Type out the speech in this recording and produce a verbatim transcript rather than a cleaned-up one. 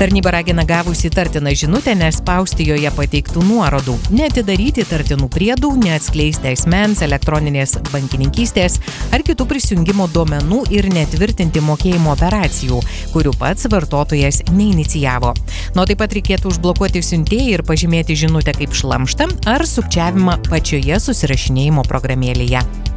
Tarnyba ragina gavus įtartiną žinutę nespausti joje pateiktų nuorodų, neatidaryti įtartinų priedų, neatskleisti asmens, elektroninės bankininkystės ar kitų prisijungimo duomenų ir netvirtinti mokėjimo operacijų, kurių pats vartotojas neinicijavo. Nuo taip pat reikėtų užblokuoti siuntėją ir pažymėti žinutę kaip šlamštą ar sukčiavimą pačioje susirašinėjimo programėlėje.